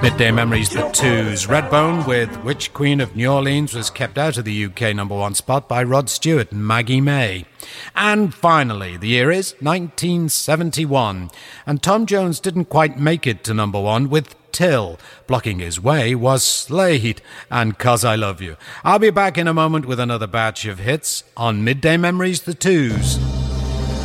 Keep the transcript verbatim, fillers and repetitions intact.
Midday Memories, the twos. Redbone with Which Queen of New Orleans was kept out of the U K number one spot by Rod Stewart and Maggie May. And finally, the year is nineteen seventy-one, and Tom Jones didn't quite make it to number one with Till. Blocking his way was Slade and 'Cause I Love You. I'll be back in a moment with another batch of hits on Midday Memories, the twos.